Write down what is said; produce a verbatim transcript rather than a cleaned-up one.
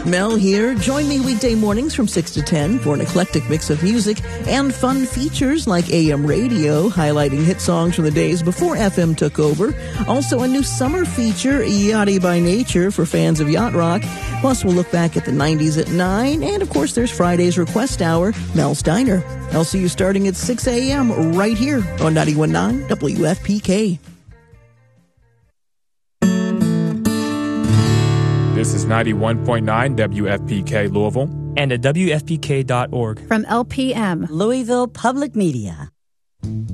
Mel here. Join me weekday mornings from six to ten for an eclectic mix of music and fun features like A M radio, highlighting hit songs from the days before F M took over. Also a new summer feature, Yachty by Nature, for fans of yacht rock. Plus, we'll look back at the nineties at nine. And, of course, there's Friday's Request Hour, Mel's Diner. I'll see you starting at six a.m. right here on ninety-one point nine W F P K. This is ninety-one point nine W F P K Louisville. And at W F P K dot org. From L P M, Louisville Public Media.